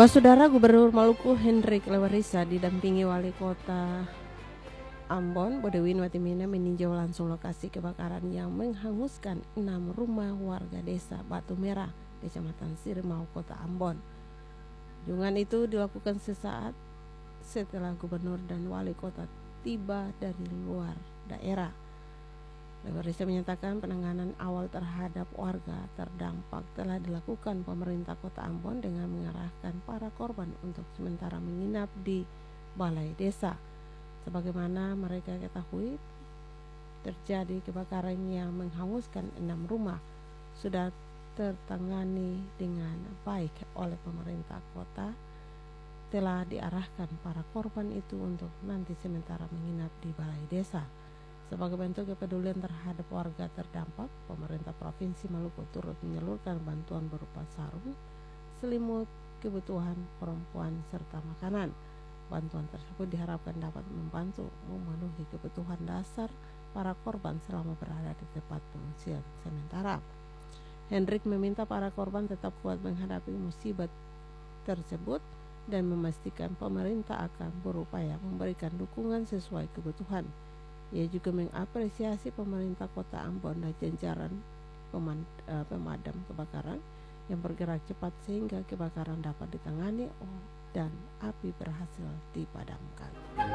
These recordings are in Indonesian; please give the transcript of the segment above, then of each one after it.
Saudara Gubernur Maluku Hendrik Lewarisa didampingi Wali Kota Ambon Bodewin Watimena meninjau langsung lokasi kebakaran yang menghanguskan 6 rumah warga desa Batu Merah, Kecamatan Sirimau, Kota Ambon. Kunjungan itu dilakukan sesaat setelah Gubernur dan Wali Kota tiba dari luar daerah. Lewarisa menyatakan penanganan awal terhadap warga terdampak telah dilakukan pemerintah Kota Ambon dengan mengarahkan para korban untuk sementara menginap di balai desa. Sebagaimana mereka ketahui, terjadi kebakaran yang menghanguskan 6 rumah sudah tertangani dengan baik oleh pemerintah kota. Telah diarahkan para korban itu untuk nanti sementara menginap di balai desa. Sebagai bentuk kepedulian terhadap warga terdampak, pemerintah Provinsi Maluku turut menyalurkan bantuan berupa sarung, selimut, kebutuhan perempuan, serta makanan. Bantuan tersebut diharapkan dapat membantu memenuhi kebutuhan dasar para korban selama berada di tempat pengungsian sementara. Hendrik meminta para korban tetap kuat menghadapi musibah tersebut dan memastikan pemerintah akan berupaya memberikan dukungan sesuai kebutuhan. Ia juga mengapresiasi pemerintah Kota Ambon dan jajaran pemadam kebakaran yang bergerak cepat sehingga kebakaran dapat ditangani dan api berhasil dipadamkan.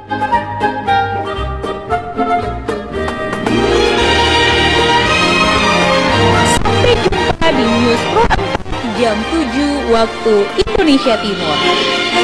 Sampai jumpa di News Pro jam 7 waktu Indonesia Timur.